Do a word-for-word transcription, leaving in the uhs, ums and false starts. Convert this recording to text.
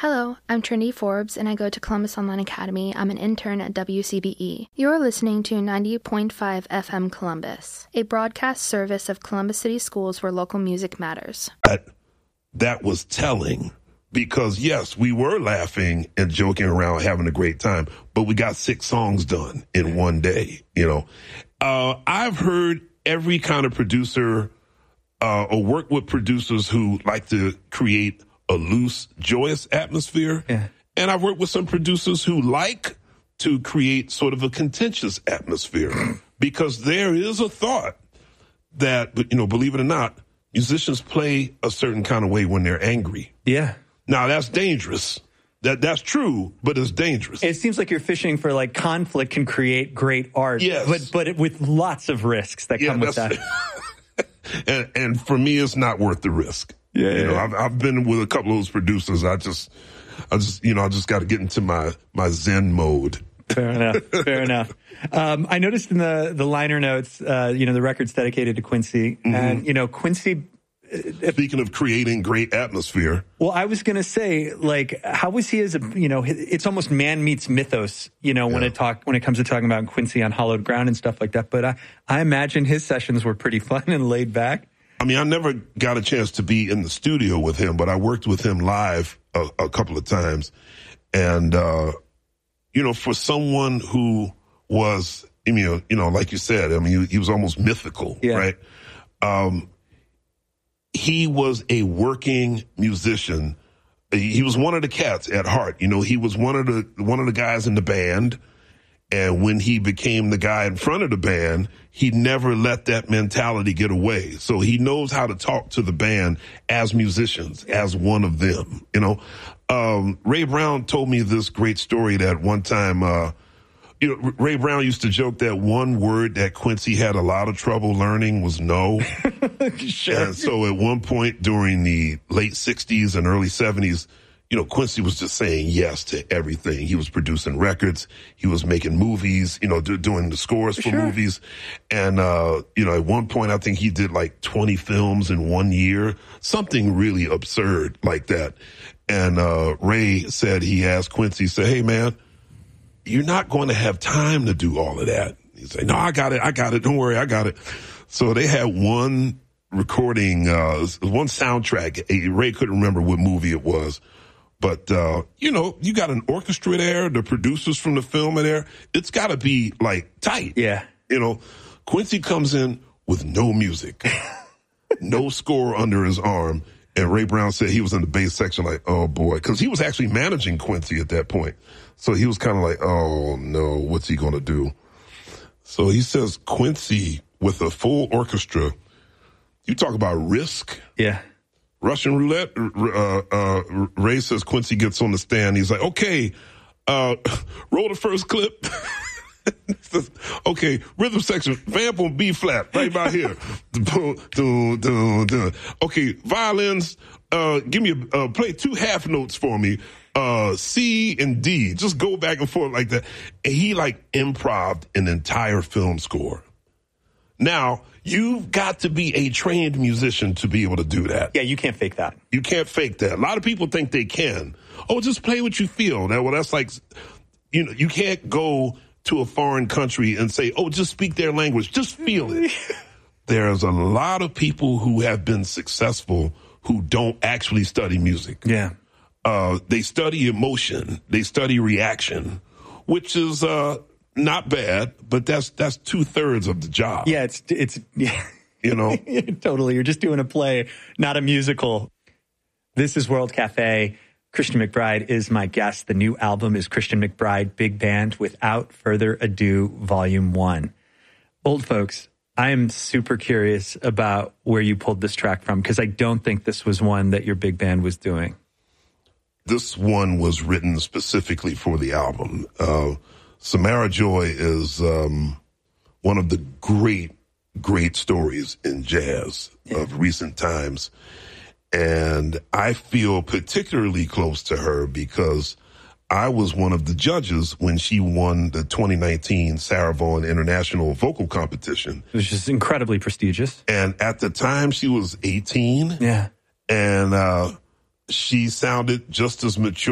Hello, I'm Trinity Forbes, and I go to Columbus Online Academy. I'm an intern at W C B E. You're listening to ninety point five F M Columbus, a broadcast service of Columbus City Schools where local music matters. That, that was telling because, yes, we were laughing and joking around, having a great time, but we got six songs done in one day, you know. Uh, I've heard every kind of producer uh, or work with producers who like to create a loose, joyous atmosphere. Yeah. And I've worked with some producers who like to create sort of a contentious atmosphere because there is a thought that, you know, believe it or not, musicians play a certain kind of way when they're angry. Yeah. Now, that's dangerous. That That's true, but it's dangerous. It seems like you're fishing for, like, conflict can create great art. Yes. But, but it, with lots of risks that yeah, come with that. and, and for me, it's not worth the risk. Yeah, you know, yeah. I've, I've been with a couple of those producers. I just, I just, you know, I just got to get into my, my Zen mode. Fair enough. Fair enough. Um, I noticed in the, the liner notes, uh, you know, the record's dedicated to Quincy. Mm-hmm. And, you know, Quincy... If, Speaking of creating great atmosphere. Well, I was going to say, like, how was he as a, you know, it's almost man meets mythos, you know, yeah. when it talk when it comes to talking about Quincy on hallowed ground and stuff like that. But I, I imagine his sessions were pretty fun and laid back. I mean, I never got a chance to be in the studio with him, but I worked with him live a, a couple of times. And, uh, you know, for someone who was, you know, you know, like you said, I mean, he, he was almost mythical, yeah. right? Um, he was a working musician. He was one of the cats at heart. You know, he was one of the, one of the guys in the band. And when he became the guy in front of the band, he never let that mentality get away. So he knows how to talk to the band as musicians, as one of them, you know. Um, Ray Brown told me this great story that one time, uh, you know, Ray Brown used to joke that one word that Quincy had a lot of trouble learning was no. Sure. And so at one point during the late sixties and early seventies, you know, Quincy was just saying yes to everything. He was producing records. He was making movies, you know, do, doing the scores for sure. movies. And, uh, you know, at one point, I think he did like twenty films in one year, something really absurd like that. And uh, Ray said he asked Quincy, said, hey, man, you're not going to have time to do all of that. He said, no, I got it. I got it. Don't worry. I got it. So they had one recording, uh, one soundtrack. Ray couldn't remember what movie it was. But, uh, you know, you got an orchestra there, the producers from the film are there. It's got to be, like, tight. Yeah. You know, Quincy comes in with no music, no score under his arm. And Ray Brown said he was in the bass section like, oh, boy, because he was actually managing Quincy at that point. So he was kind of like, oh, no, what's he going to do? So he says Quincy with a full orchestra, you talk about risk. Yeah. Russian roulette, uh, uh, Ray says Quincy gets on the stand. He's like, okay, uh, roll the first clip. Okay, rhythm section, vamp on B flat, right about here. Okay, violins, uh, give me a, uh, play two half notes for me. Uh, C and D, just go back and forth like that. And he like improv'd an entire film score. Now, you've got to be a trained musician to be able to do that. Yeah, you can't fake that. You can't fake that. A lot of people think they can. Oh, just play what you feel. Now, well, that's like, you know, you can't go to a foreign country and say, oh, just speak their language. Just feel it. There's a lot of people who have been successful who don't actually study music. Yeah. Uh, they study emotion. They study reaction, which is, uh, not bad, but that's that's two thirds of the job. Yeah, it's it's yeah. You know, totally. You're just doing a play, not a musical. This is World Cafe. Christian McBride is my guest. The new album is Christian McBride Big Band. Without Further Ado, Volume One. Old folks, I am super curious about where you pulled this track from because I don't think this was one that your big band was doing. This one was written specifically for the album. Uh, Samara Joy is um, one of the great, great stories in jazz yeah. of recent times. And I feel particularly close to her because I was one of the judges when she won the twenty nineteen Sarah Vaughan International Vocal Competition. Which is incredibly prestigious. And at the time, she was eighteen. Yeah. And uh, she sounded just as mature